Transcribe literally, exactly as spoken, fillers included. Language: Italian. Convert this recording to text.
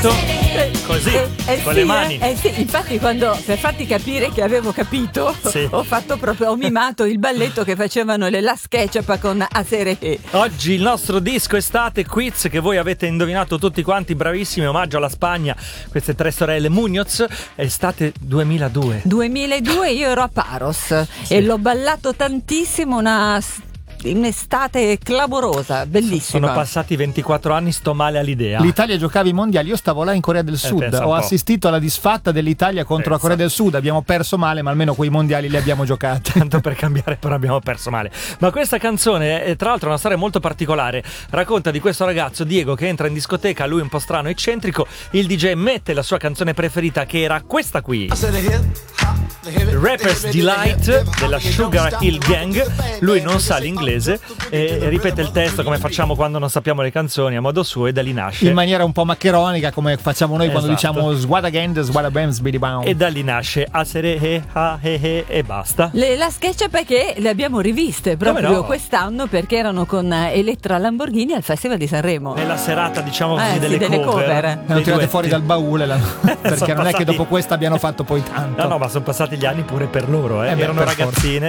balletto così, Eh, eh con sì, le mani. Eh, eh sì, infatti quando per farti capire che avevo capito, Sì. ho fatto proprio, ho mimato il balletto che facevano le Las Ketchup con Asere. Oggi il nostro disco estate quiz che voi avete indovinato tutti quanti, bravissimi, omaggio alla Spagna, queste tre sorelle Muñoz, estate duemiladue. duemiladue io ero a Paros Sì. e l'ho ballato tantissimo, una un'estate clamorosa, bellissima. Sono passati ventiquattro anni, sto male all'idea. L'Italia giocava i mondiali, io stavo là in Corea del Sud, pensa un ho po'. assistito alla disfatta dell'Italia contro Pensa. la Corea del Sud, abbiamo perso male, ma almeno quei mondiali li abbiamo giocati. Tanto per cambiare, però abbiamo perso male. Ma questa canzone è tra l'altro una storia molto particolare. Racconta di questo ragazzo Diego che entra in discoteca, lui un po' strano, eccentrico. Il D J mette la sua canzone preferita, che era questa qui, Rapper's Delight della Sugar Hill Gang. Lui non sa l'inglese e ripete il testo come facciamo quando non sappiamo le canzoni, a modo suo, e da lì nasce. In maniera un po' maccheronica, come facciamo noi quando Esatto. diciamo Swat again, Swat bam, sbidi bam. E da lì nasce Asere he ha he he e basta. Le Las Ketchup che le abbiamo riviste proprio no? quest'anno perché erano con Elettra Lamborghini al Festival di Sanremo. Nella serata, diciamo così, Eh, sì, delle, delle cover. cover. L'hanno dei tirate duetti. fuori dal baule la- perché Sono non è che passati- dopo questa abbiano fatto poi tanto. No, no, ma sono passati gli anni pure per loro, eh. Eh beh, Erano per forza. ragazzine